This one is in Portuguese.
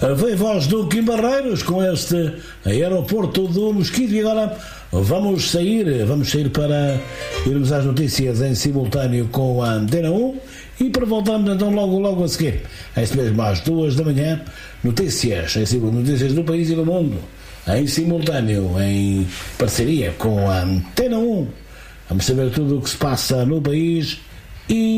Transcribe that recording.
Foi a voz do Kim Barreiros com este aeroporto do Mosquito. E agora vamos sair para irmos às notícias em simultâneo com a Antena 1 e para voltarmos então logo a seguir, este mesmo às 2 da manhã, notícias do país e do mundo em simultâneo, em parceria com a Antena 1. Vamos saber tudo o que se passa no país e